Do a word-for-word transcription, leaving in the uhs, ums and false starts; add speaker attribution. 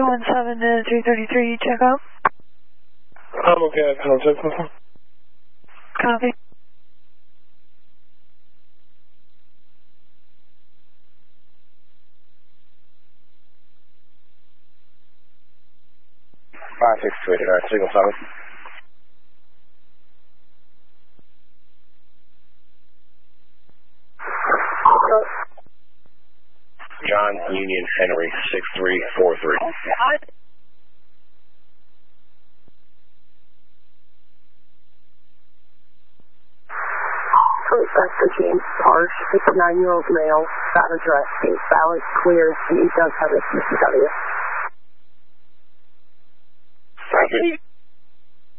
Speaker 1: one seven to three thirty-three, check out.
Speaker 2: I'm okay, I can't check myself.
Speaker 1: Copy.
Speaker 2: five six two eight nine, signal seven. John Union Henry six three four three.
Speaker 3: Mister James Parsh, fifty-nine-year-old male, that address is valid, clear, and he does have his Mister W.